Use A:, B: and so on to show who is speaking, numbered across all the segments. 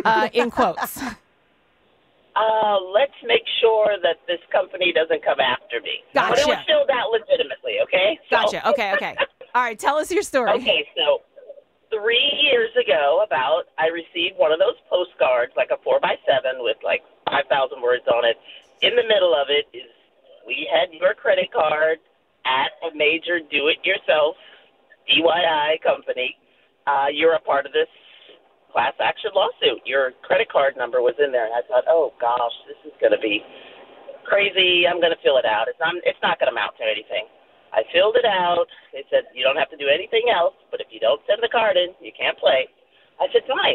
A: In quotes.
B: Let's make sure that this company doesn't come after me.
A: Gotcha.
B: But it was filled out legitimately, okay?
A: Gotcha. Okay. All right, tell us your story.
B: Okay, so 3 years ago, I received one of those postcards, like a 4x7 with like 5,000 words on it. In the middle of it is, we had your credit card at a major do-it-yourself DIY company. You're a part of this class action lawsuit. Your credit card number was in there, and I thought, oh gosh, this is going to be crazy. I'm going to fill it out. It's not going to amount to anything. I filled it out. They said, you don't have to do anything else, but if you don't send the card in, you can't play. I said, fine.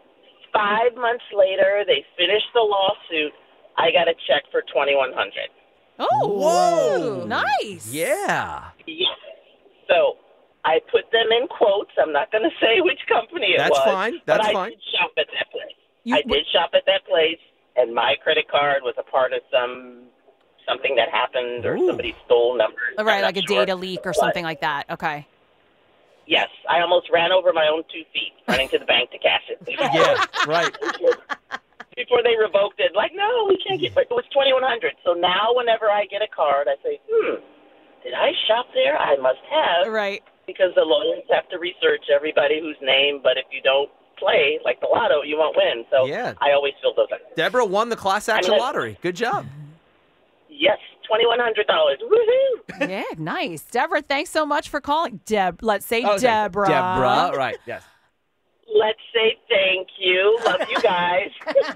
B: 5 months later, they finished the lawsuit. I got a check for $2,100.
A: Oh,
C: whoa.
A: Nice.
C: Yeah.
B: Yes. So I put them in quotes. I'm not going to say which company it was.
C: That's fine. That's
B: but
C: fine.
B: I did shop at that place. I did shop at that place, and my credit card was a part of something that happened, or somebody stole numbers.
A: Right, like a data leak or something like that. Okay.
B: Yes, I almost ran over my own 2 feet running to the bank to cash it.
C: Yeah, right.
B: Before they revoked it, like, no, we can't get. It was $2,100. So now, whenever I get a card, I say, did I shop there? I must have.
A: Right.
B: Because the lawyers have to research everybody whose name, but if you don't play, like the lotto, you won't win. So
C: Yeah.
B: I always fill those out.
C: Deborah won the class action lottery. Good job.
B: Yes, $2,100. Woohoo!
A: Yeah, nice. Deborah, thanks so much for calling. Let's say
C: Okay.
A: Deborah.
C: Deborah, right, yes.
B: Let's say thank you. Love you guys.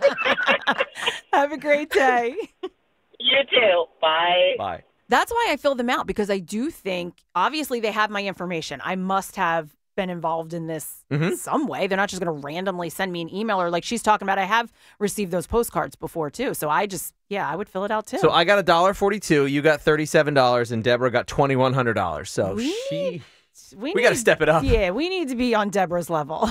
A: Have a great day.
B: You too. Bye.
C: Bye.
A: That's why I fill them out, because I do think, obviously, they have my information. I must have been involved in this some way. They're not just going to randomly send me an email, or like she's talking about. I have received those postcards before, too. So I would fill it out, too.
C: So I got $1.42. You got $37, and Deborah got $2,100. So we got to step it up.
A: Yeah, we need to be on Deborah's level.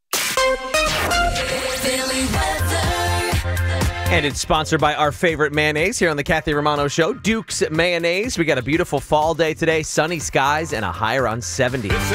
C: And it's sponsored by our favorite mayonnaise here on the Kathy Romano Show, Duke's Mayonnaise. We got a beautiful fall day today, sunny skies, and a high around 70.